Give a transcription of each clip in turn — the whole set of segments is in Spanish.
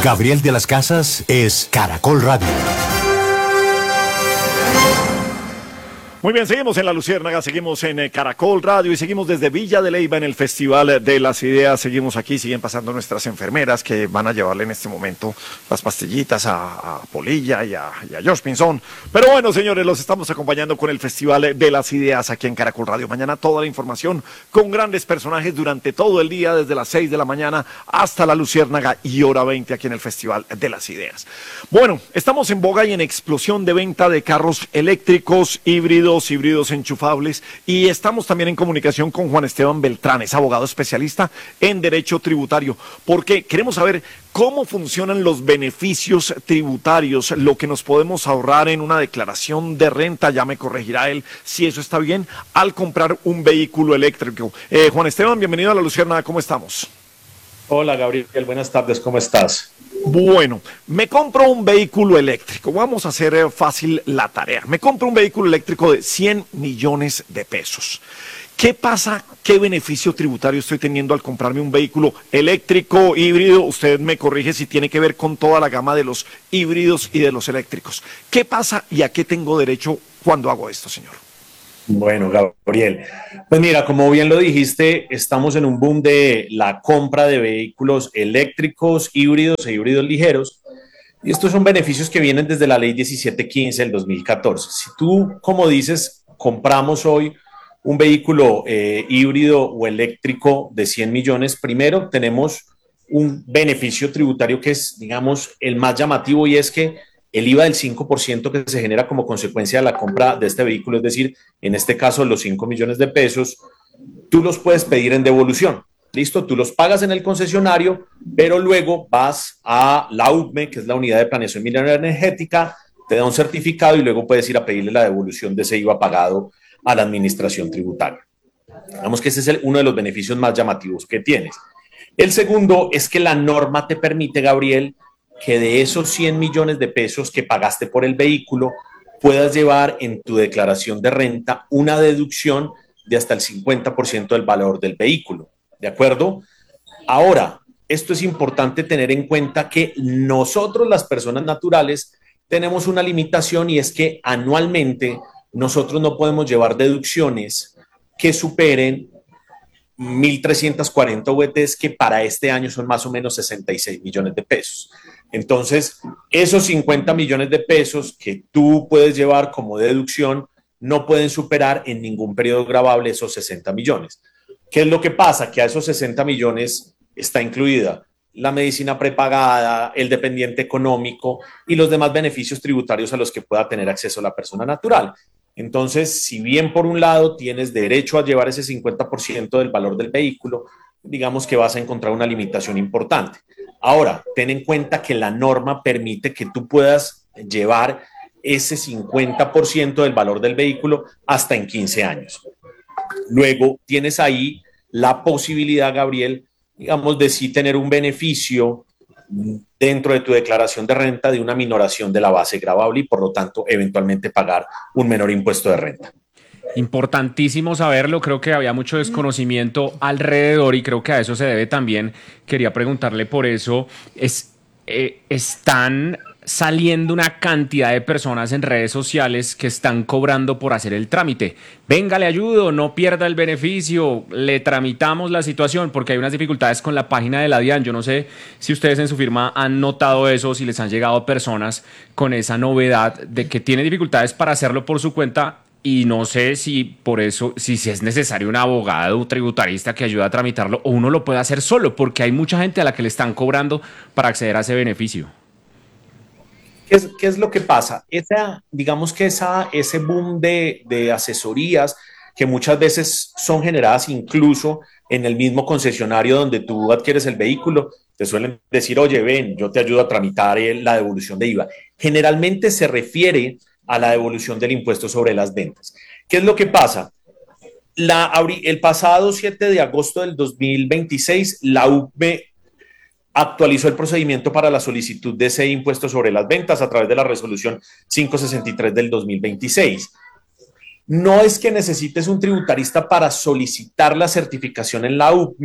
Gabriel de las Casas es Caracol Radio. Muy bien, seguimos en La Luciérnaga, seguimos en Caracol Radio y seguimos desde Villa de Leyva en el Festival de las Ideas. Seguimos aquí, siguen pasando nuestras enfermeras que van a llevarle en este momento las pastillitas a Polilla y a Josh Pinzón. Pero bueno, señores, los estamos acompañando con el Festival de las Ideas aquí en Caracol Radio. Mañana toda la información con grandes personajes durante todo el día, desde las 6 de la mañana hasta La Luciérnaga y hora 20 aquí en el Festival de las Ideas. Bueno, estamos en boga y en explosión de venta de carros eléctricos, híbridos enchufables, y estamos también en comunicación con Juan Esteban Beltrán, es abogado especialista en derecho tributario, porque queremos saber cómo funcionan los beneficios tributarios, lo que nos podemos ahorrar en una declaración de renta, ya me corregirá él si eso está bien, al comprar un vehículo eléctrico. Juan Esteban, bienvenido a La Luciérnaga, ¿cómo estamos? Hola Gabriel, buenas tardes, ¿cómo estás? Bueno, me compro un vehículo eléctrico, vamos a hacer fácil la tarea. Me compro un vehículo eléctrico de 100 millones de pesos. ¿Qué pasa? ¿Qué beneficio tributario estoy teniendo al comprarme un vehículo eléctrico, híbrido? Usted me corrige si tiene que ver con toda la gama de los híbridos y de los eléctricos. ¿Qué pasa y a qué tengo derecho cuando hago esto, señor? Bueno, Gabriel, pues mira, como bien lo dijiste, estamos en un boom de la compra de vehículos eléctricos, híbridos e híbridos ligeros, y estos son beneficios que vienen desde la ley 1715 del 2014. Si tú, como dices, compramos hoy un vehículo híbrido o eléctrico de 100 millones, primero tenemos un beneficio tributario que es, digamos, el más llamativo, y es que el IVA del 5% que se genera como consecuencia de la compra de este vehículo, es decir, en este caso los 5 millones de pesos, tú los puedes pedir en devolución. ¿Listo? Tú los pagas en el concesionario, pero luego vas a la UPME, que es la Unidad de Planeación Minera Energética, te da un certificado y luego puedes ir a pedirle la devolución de ese IVA pagado a la administración tributaria. Digamos que ese es uno de los beneficios más llamativos que tienes. El segundo es que la norma te permite, Gabriel, que de esos 100 millones de pesos que pagaste por el vehículo, puedas llevar en tu declaración de renta una deducción de hasta el 50% del valor del vehículo. ¿De acuerdo? Ahora, esto es importante tener en cuenta que nosotros, las personas naturales, tenemos una limitación, y es que anualmente nosotros no podemos llevar deducciones que superen 1.340 VTs, que para este año son más o menos 66 millones de pesos. Entonces, esos 50 millones de pesos que tú puedes llevar como deducción no pueden superar en ningún periodo gravable esos 60 millones. ¿Qué es lo que pasa? Que a esos 60 millones está incluida la medicina prepagada, el dependiente económico y los demás beneficios tributarios a los que pueda tener acceso la persona natural. Entonces, si bien por un lado tienes derecho a llevar ese 50% del valor del vehículo, digamos que vas a encontrar una limitación importante. Ahora, ten en cuenta que la norma permite que tú puedas llevar ese 50% del valor del vehículo hasta en 15 años. Luego, tienes ahí la posibilidad, Gabriel, digamos, de sí tener un beneficio dentro de tu declaración de renta de una minoración de la base gravable y, por lo tanto, eventualmente pagar un menor impuesto de renta. Importantísimo saberlo, creo que había mucho desconocimiento alrededor y creo que a eso se debe también. Quería preguntarle por eso, están saliendo una cantidad de personas en redes sociales que están cobrando por hacer el trámite. Venga, le ayudo, no pierda el beneficio, le tramitamos la situación, porque hay unas dificultades con la página de la DIAN. Yo no sé si ustedes en su firma han notado eso, si les han llegado personas con esa novedad de que tienen dificultades para hacerlo por su cuenta, y no sé si por eso, si es necesario un abogado tributarista que ayude a tramitarlo, o uno lo puede hacer solo, porque hay mucha gente a la que le están cobrando para acceder a ese beneficio. ¿Qué es lo que pasa? Digamos que ese boom de asesorías que muchas veces son generadas incluso en el mismo concesionario donde tú adquieres el vehículo, te suelen decir, oye, ven, yo te ayudo a tramitar la devolución de IVA. Generalmente se refiere a la devolución del impuesto sobre las ventas. ¿Qué es lo que pasa? El pasado 7 de agosto del 2026, la UPME actualizó el procedimiento para la solicitud de ese impuesto sobre las ventas a través de la resolución 563 del 2026. No es que necesites un tributarista para solicitar la certificación en la UPME,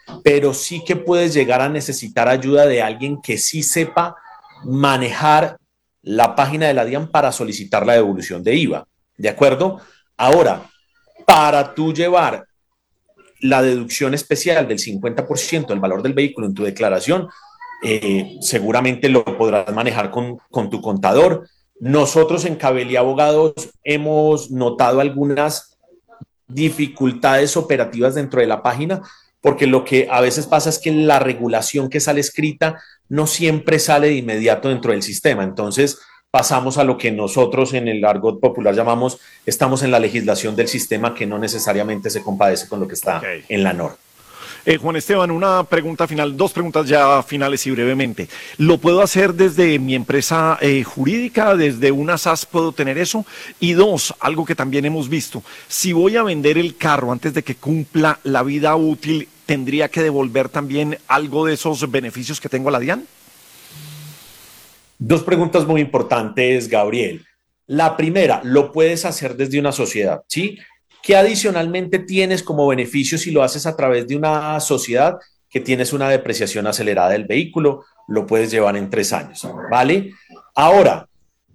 pero sí que puedes llegar a necesitar ayuda de alguien que sí sepa manejar la página de la DIAN para solicitar la devolución de IVA, ¿de acuerdo? Ahora, para tú llevar la deducción especial del 50% del valor del vehículo en tu declaración, seguramente lo podrás manejar con tu contador. Nosotros en Cabelli Abogados hemos notado algunas dificultades operativas dentro de la página, porque lo que a veces pasa es que la regulación que sale escrita no siempre sale de inmediato dentro del sistema. Entonces pasamos a lo que nosotros en el argot popular llamamos, estamos en la legislación del sistema, que no necesariamente se compadece con lo que está en la norma. Juan Esteban, una pregunta final, dos preguntas ya finales y brevemente. ¿Lo puedo hacer desde mi empresa jurídica, desde una SAS puedo tener eso? Y dos, algo que también hemos visto, si voy a vender el carro antes de que cumpla la vida útil, ¿tendría que devolver también algo de esos beneficios que tengo a la DIAN? Dos preguntas muy importantes, Gabriel. La primera, lo puedes hacer desde una sociedad, ¿sí? ¿Qué adicionalmente tienes como beneficio si lo haces a través de una sociedad? Que tienes una depreciación acelerada del vehículo, lo puedes llevar en 3 años, ¿vale? Ahora,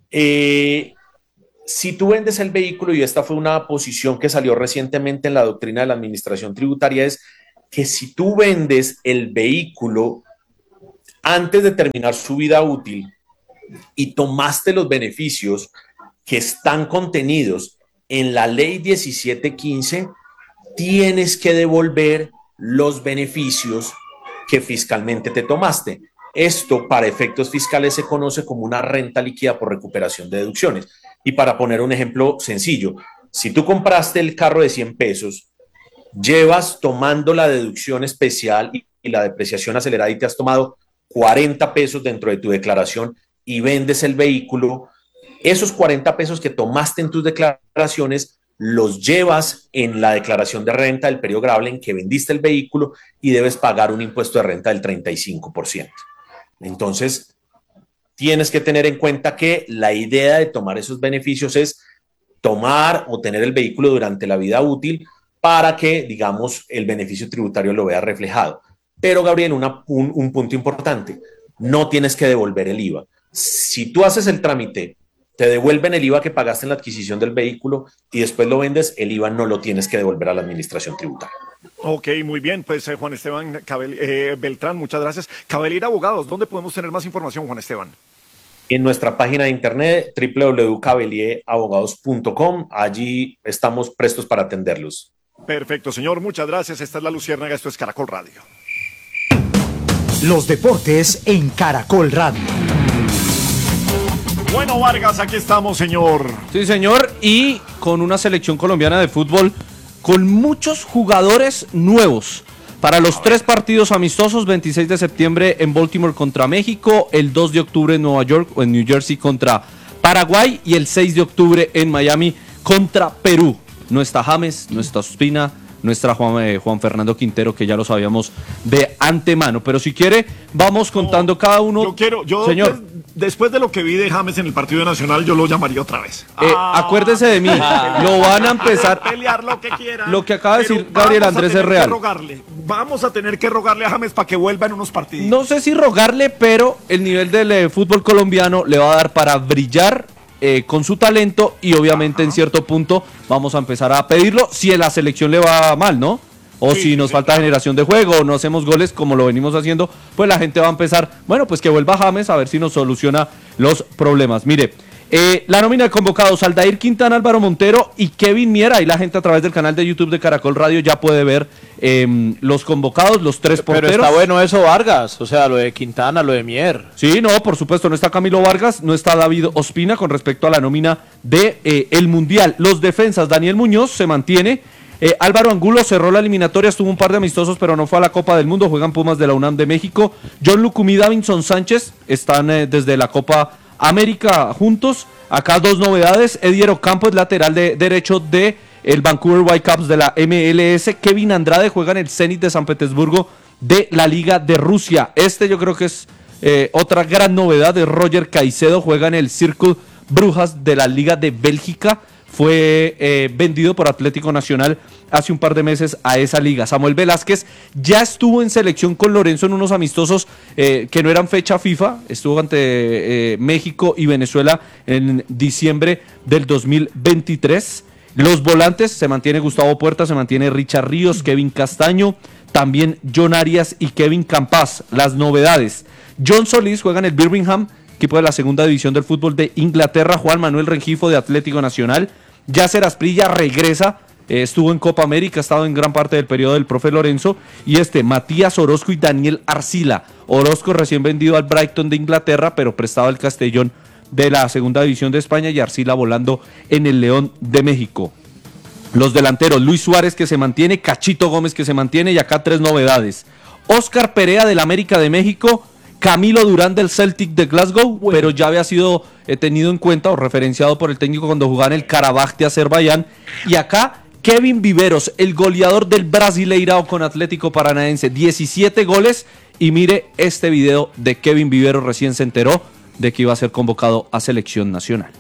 si tú vendes el vehículo, y esta fue una posición que salió recientemente en la doctrina de la administración tributaria, es que si tú vendes el vehículo antes de terminar su vida útil y tomaste los beneficios que están contenidos en la ley 1715, tienes que devolver los beneficios que fiscalmente te tomaste. Esto, para efectos fiscales, se conoce como una renta líquida por recuperación de deducciones. Y para poner un ejemplo sencillo, si tú compraste el carro de 100 pesos, llevas tomando la deducción especial y la depreciación acelerada y te has tomado 40 pesos dentro de tu declaración y vendes el vehículo, esos 40 pesos que tomaste en tus declaraciones los llevas en la declaración de renta del periodo grabable en que vendiste el vehículo y debes pagar un impuesto de renta del 35%. Entonces, tienes que tener en cuenta que la idea de tomar esos beneficios es tomar o tener el vehículo durante la vida útil para que, digamos, el beneficio tributario lo vea reflejado. Pero, Gabriel, un punto importante, no tienes que devolver el IVA. Si tú haces el trámite, te devuelven el IVA que pagaste en la adquisición del vehículo y después lo vendes, el IVA no lo tienes que devolver a la administración tributaria. Ok, muy bien, pues Juan Esteban Beltrán, muchas gracias. Cabelli Abogados, ¿dónde podemos tener más información, Juan Esteban? En nuestra página de internet www.cabellieabogados.com, allí estamos prestos para atenderlos. Perfecto, señor, muchas gracias. Esta es La Luciérnaga, esto es Caracol Radio. Los deportes en Caracol Radio. Bueno, Vargas, aquí estamos, señor. Sí, señor, y con una selección colombiana de fútbol con muchos jugadores nuevos. Para los 3 partidos amistosos, 26 de septiembre en Baltimore contra México, el 2 de octubre en Nueva York o en New Jersey contra Paraguay y el 6 de octubre en Miami contra Perú. No está James, no está Ospina, no está Juan Fernando Quintero, que ya lo sabíamos de antemano. Pero si quiere, vamos contando cada uno. Señor, después de lo que vi de James en el partido nacional, yo lo llamaría otra vez. Acuérdese de mí, lo van a empezar. Pelear lo que quieran. Lo que acaba de decir Gabriel Andrés es real. Vamos a tener que rogarle a James para que vuelva en unos partidos. No sé si rogarle, pero el nivel del fútbol colombiano le va a dar para brillar con su talento y obviamente en cierto punto vamos a empezar a pedirlo si en la selección le va mal, ¿no? O si nos falta generación de juego o no hacemos goles como lo venimos haciendo, pues la gente va a empezar, bueno, pues que vuelva James a ver si nos soluciona los problemas. Mire, la nómina de convocados: Aldair Quintana, Álvaro Montero y Kevin Miera. Ahí la gente a través del canal de YouTube de Caracol Radio ya puede ver los convocados, los 3 porteros. Pero está bueno eso, Vargas, o sea, lo de Quintana, lo de Mier. Sí, no, por supuesto, no está Camilo Vargas, no está David Ospina con respecto a la nómina de el Mundial. Los defensas: Daniel Muñoz se mantiene, Álvaro Angulo cerró la eliminatoria, estuvo un par de amistosos, pero no fue a la Copa del Mundo, juegan Pumas de la UNAM de México. John Lucumí, Davinson Sánchez están desde la Copa América juntos. Acá 2 novedades: Edier Ocampo es lateral derecho de el Vancouver Whitecaps de la MLS. Kevin Andrade juega en el Zenit de San Petersburgo de la Liga de Rusia. Yo creo que es otra gran novedad de Roger Caicedo, juega en el Circle Brujas de la Liga de Bélgica. fue vendido por Atlético Nacional hace un par de meses a esa liga. Samuel Velázquez ya estuvo en selección con Lorenzo en unos amistosos que no eran fecha FIFA, estuvo ante México y Venezuela en diciembre del 2023. Los volantes, se mantiene Gustavo Puerta, se mantiene Richard Ríos, Kevin Castaño, también John Arias y Kevin Campas. Las novedades: John Solís juega en el Birmingham, equipo de la segunda división del fútbol de Inglaterra. Juan Manuel Rengifo de Atlético Nacional. Yasser Asprilla regresa, estuvo en Copa América, ha estado en gran parte del periodo del profe Lorenzo. Y Matías Orozco y Daniel Arcila. Orozco recién vendido al Brighton de Inglaterra, pero prestado al Castellón de la segunda división de España, y Arcila volando en el León de México. Los delanteros: Luis Suárez, que se mantiene, Cachito Gómez, que se mantiene, y acá 3 novedades: Óscar Perea del América de México, Camilo Durán del Celtic de Glasgow, pero ya había sido tenido en cuenta o referenciado por el técnico cuando jugaba en el Karabaj de Azerbaiyán. Y acá Kevin Viveros, el goleador del Brasileirao con Atlético Paranaense, 17 goles. Y mire este video de Kevin Viveros, recién se enteró de que iba a ser convocado a selección nacional.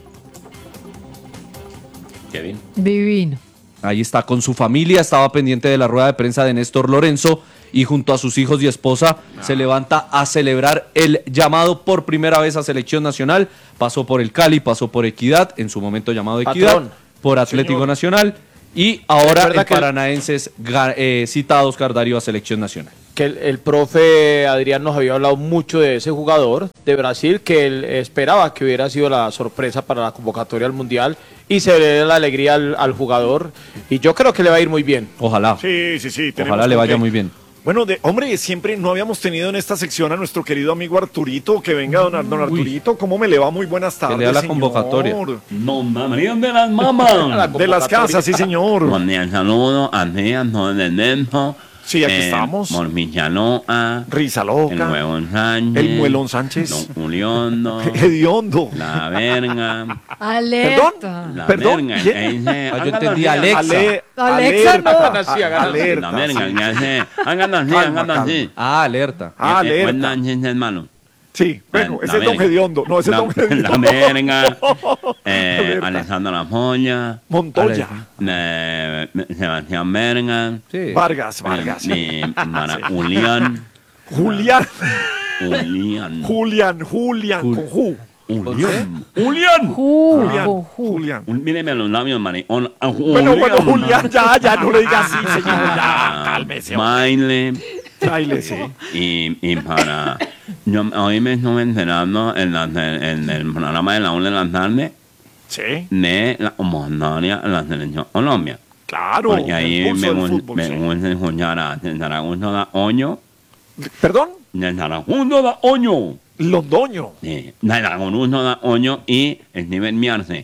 Kevin. Divino. Ahí está con su familia, estaba pendiente de la rueda de prensa de Néstor Lorenzo y junto a sus hijos y esposa se levanta a celebrar el llamado por primera vez a selección nacional. Pasó por el Cali, pasó por Equidad, en su momento llamado Equidad, Patrón. por Atlético Señor. Nacional, y ahora Recuerda el que- Paranaenses cita a Oscar Darío a selección nacional. Que el profe Adrián nos había hablado mucho de ese jugador de Brasil, que él esperaba que hubiera sido la sorpresa para la convocatoria al Mundial, y se le da la alegría al jugador, y yo creo que le va a ir muy bien. Ojalá, Sí. tenemos ojalá le con vaya qué. muy bien. Bueno, hombre, siempre no habíamos tenido en esta sección a nuestro querido amigo Arturito. Que venga, don Arturito. ¿Cómo me le va? Muy buenas tardes, lea la señor. convocatoria. No, María de las mamás. De las casas, sí, señor. Con el saludo a Díaz del Dento. Sí, aquí estamos. Mormillanoa. Risa El loca. Huevón Sánchez. El Muelón Sánchez. Don Juliondo. Hediondo. La verga. Alerta. La Perdón, verga. ¿quién? Yo entendí Alexa. Alexa no. Alerta. La verga, Sí. que hace. Háganlo así, Calma, háganlo así. Ah, alerta. Alerta. Buenas noches, hermano. Sí, bueno, La ese es Don verga. Hediondo. No, ese es Don Hediondo. La verga. Alerta. Alessandra La Joya. Montoya. Sebastián Verga. Sí. Vargas. Julián. Julián. Julián. Con Ju. Julián. Julián. Míreme los labios, maricón. Bueno, Julián, ya, no le digas así, señor. Ya, cálmese. Baile. Baile, sí. Y para. Hoy me estuve enterando en el programa de la 1 de la tarde Sí, de la convocatoria a la selección Colombia. claro. Porque ahí el curso del fútbol, me sí. gusta escuchar a Zaragoza da Oño. ¿Perdón? De Zaragoza da Oño. Londoño. De Zaragoza da Oño y Steven Miarce.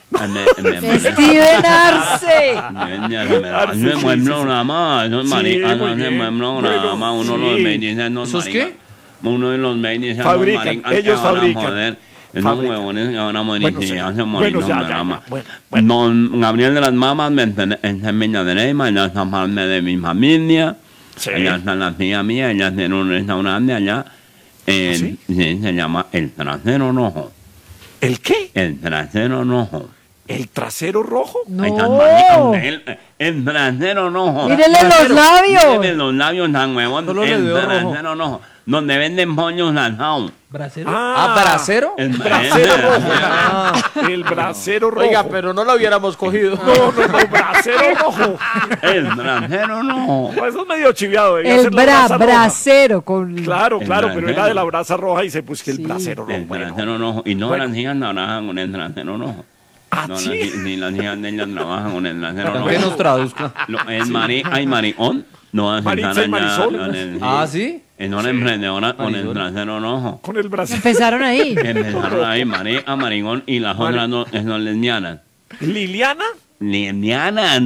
Steven Arce. Me muestro nada más, esos Sí, maricanos muy se bien. muestran nada más, uno Sí. los ve diciendo los ¿Esos maricas. Uno de los ve diciendo Fabrican, maricas ellos que van a fabrican. joder. Esos Fabrican. huevones que van a morir Bueno, y sí. ya se Bueno, morir ya, nada más. bueno. Don Gabriel de las Mamas, en Villa de Leyva, ella está parte de mi familia. Sí. Ella está la tía mía, ella tiene un restaurante allá. ¿Sí? Sí, se llama El Trasero Rojo. ¿El qué? El Trasero Rojo. ¿El trasero rojo? Ahí está, No. el trasero rojo. Mírele los labios. Mírele los labios tan huevón. Solo le El veo rojo. trasero rojo. Donde venden pollos lanzados. ¿Bracero? El Bracero rojo. El bracero rojo. Oiga, pero no lo hubiéramos cogido. No, bracero rojo. El trasero rojo. No, eso es medio chiviado. debía El ser la brasa roja. bracero con... Claro, El pero era bracero. de la brasa roja y se puso que el Sí. bracero rojo. El Bueno. trasero rojo. Y no Bueno. las hijas trabajan con el trasero rojo. Ah, No, ¿sí? ni las hijas de ellas trabajan con el trasero rojo. Que nos traduzca. Hay maricón. No vas a Maritza sentar y Marisol. Ah, ¿sí? Es una emprendedora con el Marisol. trasero rojo. Con el bracero. Empezaron ahí. Empezaron ahí María, Marigón y las otras no, son lesbianas. ¿Liliana? Lesbianas,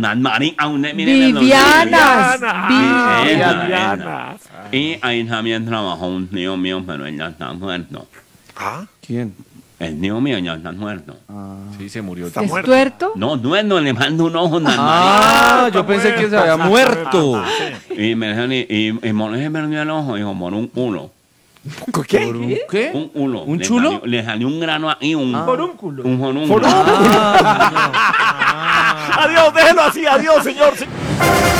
Vivianas. Vivianas. Y ahí también trabajó un tío mío, pero él ya está muerto. Ah, ¿Quién? El tío mío ya está muerto. Sí, se murió. está ¿Es muerto. tuerto? No, duerno, le mando un ojo a Ah, yo pensé que se había muerto. Y me dijeron, y Morales perdió el ojo, dijo, por un culo. ¿Qué? ¿Qué? Un uno. ¿Un Le chulo? le salió un grano ahí, un Forúnculo. un fonúnculo. Adiós, déjelo así, adiós, señor.